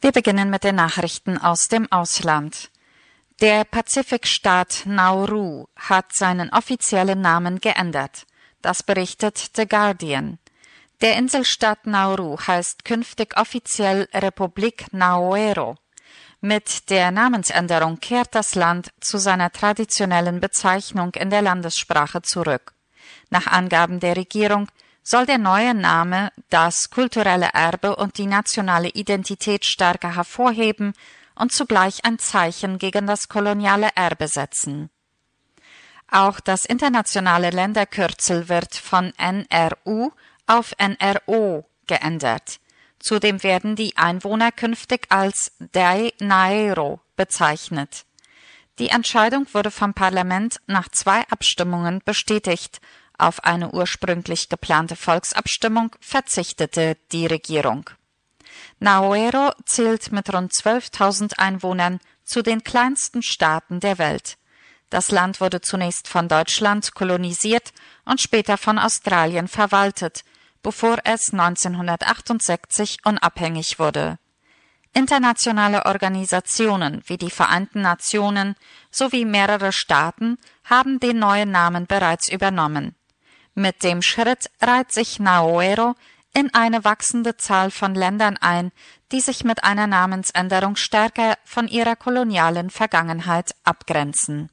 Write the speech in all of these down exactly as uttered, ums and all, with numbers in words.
Wir beginnen mit den Nachrichten aus dem Ausland. Der Pazifikstaat Nauru hat seinen offiziellen Namen geändert. Das berichtet The Guardian. Der Inselstaat Nauru heißt künftig offiziell Republik Naoero. Mit der Namensänderung kehrt das Land zu seiner traditionellen Bezeichnung in der Landessprache zurück. Nach Angaben der Regierung soll der neue Name das kulturelle Erbe und die nationale Identität stärker hervorheben und zugleich ein Zeichen gegen das koloniale Erbe setzen. Auch das internationale Länderkürzel wird von N R U auf N R O geändert. Zudem werden die Einwohner künftig als Dai Naero bezeichnet. Die Entscheidung wurde vom Parlament nach zwei Abstimmungen bestätigt. Auf eine ursprünglich geplante Volksabstimmung verzichtete die Regierung. Naoero zählt mit rund zwölftausend Einwohnern zu den kleinsten Staaten der Welt. Das Land wurde zunächst von Deutschland kolonisiert und später von Australien verwaltet, bevor es neunzehnhundertachtundsechzig unabhängig wurde. Internationale Organisationen wie die Vereinten Nationen sowie mehrere Staaten haben den neuen Namen bereits übernommen. Mit dem Schritt reiht sich Naoero in eine wachsende Zahl von Ländern ein, die sich mit einer Namensänderung stärker von ihrer kolonialen Vergangenheit abgrenzen.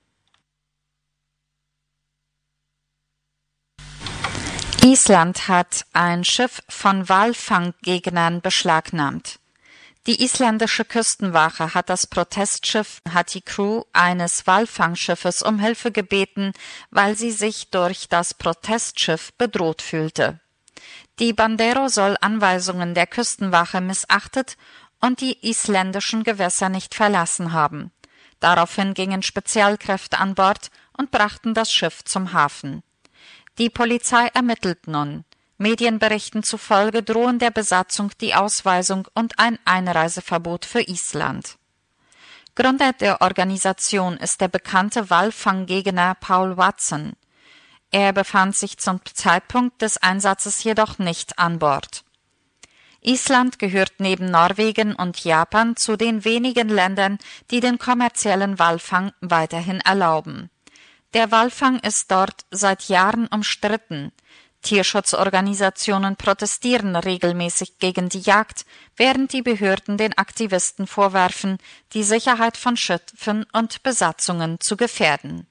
Island hat ein Schiff von Walfanggegnern beschlagnahmt. Die isländische Küstenwache hat das Protestschiff Hati Crew eines Walfangschiffes um Hilfe gebeten, weil sie sich durch das Protestschiff bedroht fühlte. Die Bandero soll Anweisungen der Küstenwache missachtet und die isländischen Gewässer nicht verlassen haben. Daraufhin gingen Spezialkräfte an Bord und brachten das Schiff zum Hafen. Die Polizei ermittelt nun. Medienberichten zufolge drohen der Besatzung die Ausweisung und ein Einreiseverbot für Island. Gründer der Organisation ist der bekannte Walfanggegner Paul Watson. Er befand sich zum Zeitpunkt des Einsatzes jedoch nicht an Bord. Island gehört neben Norwegen und Japan zu den wenigen Ländern, die den kommerziellen Walfang weiterhin erlauben. Der Walfang ist dort seit Jahren umstritten. Tierschutzorganisationen protestieren regelmäßig gegen die Jagd, während die Behörden den Aktivisten vorwerfen, die Sicherheit von Schiffen und Besatzungen zu gefährden.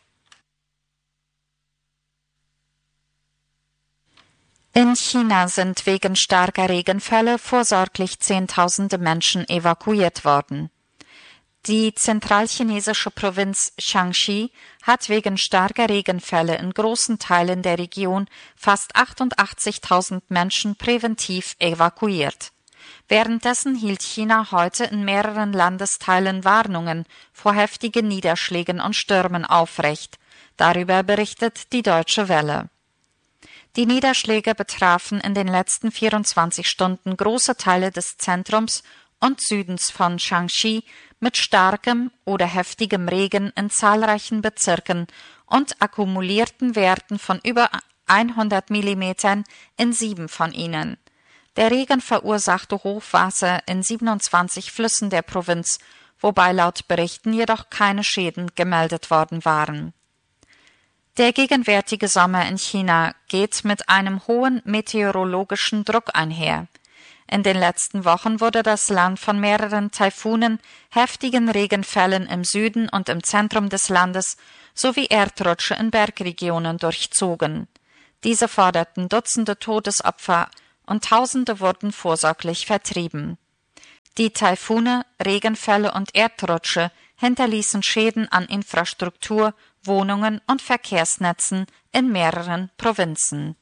In China sind wegen starker Regenfälle vorsorglich Zehntausende Menschen evakuiert worden. Die zentralchinesische Provinz Shaanxi hat wegen starker Regenfälle in großen Teilen der Region fast achtundachtzigtausend Menschen präventiv evakuiert. Währenddessen hielt China heute in mehreren Landesteilen Warnungen vor heftigen Niederschlägen und Stürmen aufrecht. Darüber berichtet die Deutsche Welle. Die Niederschläge betrafen in den letzten vierundzwanzig Stunden große Teile des Zentrums und Südens von Shaanxi mit starkem oder heftigem Regen in zahlreichen Bezirken und akkumulierten Werten von über hundert Millimetern in sieben von ihnen. Der Regen verursachte Hochwasser in siebenundzwanzig Flüssen der Provinz, wobei laut Berichten jedoch keine Schäden gemeldet worden waren. Der gegenwärtige Sommer in China geht mit einem hohen meteorologischen Druck einher. In den letzten Wochen wurde das Land von mehreren Taifunen, heftigen Regenfällen im Süden und im Zentrum des Landes sowie Erdrutsche in Bergregionen durchzogen. Diese forderten Dutzende Todesopfer und Tausende wurden vorsorglich vertrieben. Die Taifune, Regenfälle und Erdrutsche hinterließen Schäden an Infrastruktur, Wohnungen und Verkehrsnetzen in mehreren Provinzen.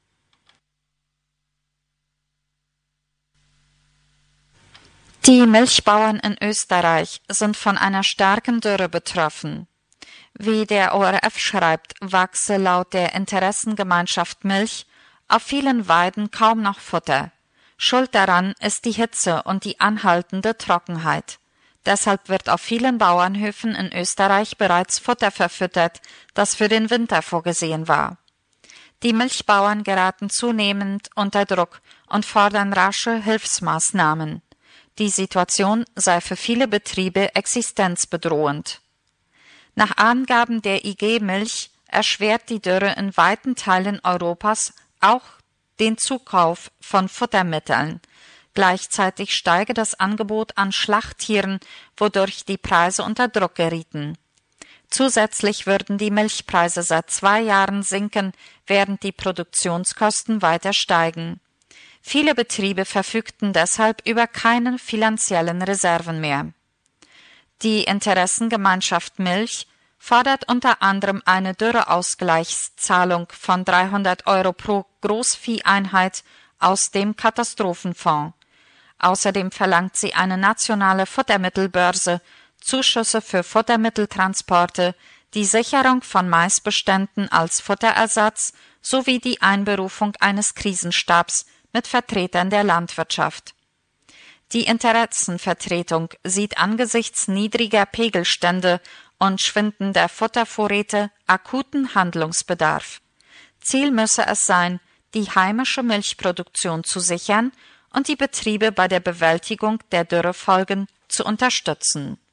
Die Milchbauern in Österreich sind von einer starken Dürre betroffen. Wie der O R F schreibt, wachse laut der Interessengemeinschaft Milch auf vielen Weiden kaum noch Futter. Schuld daran ist die Hitze und die anhaltende Trockenheit. Deshalb wird auf vielen Bauernhöfen in Österreich bereits Futter verfüttert, das für den Winter vorgesehen war. Die Milchbauern geraten zunehmend unter Druck und fordern rasche Hilfsmaßnahmen. Die Situation sei für viele Betriebe existenzbedrohend. Nach Angaben der I G Milch erschwert die Dürre in weiten Teilen Europas auch den Zukauf von Futtermitteln. Gleichzeitig steige das Angebot an Schlachttieren, wodurch die Preise unter Druck gerieten. Zusätzlich würden die Milchpreise seit zwei Jahren sinken, während die Produktionskosten weiter steigen. Viele Betriebe verfügten deshalb über keine finanziellen Reserven mehr. Die Interessengemeinschaft Milch fordert unter anderem eine Dürreausgleichszahlung von dreihundert Euro pro Großvieheinheit aus dem Katastrophenfonds. Außerdem verlangt sie eine nationale Futtermittelbörse, Zuschüsse für Futtermitteltransporte, die Sicherung von Maisbeständen als Futterersatz sowie die Einberufung eines Krisenstabs mit Vertretern der Landwirtschaft. Die Interessenvertretung sieht angesichts niedriger Pegelstände und schwindender Futtervorräte akuten Handlungsbedarf. Ziel müsse es sein, die heimische Milchproduktion zu sichern und die Betriebe bei der Bewältigung der Dürrefolgen zu unterstützen.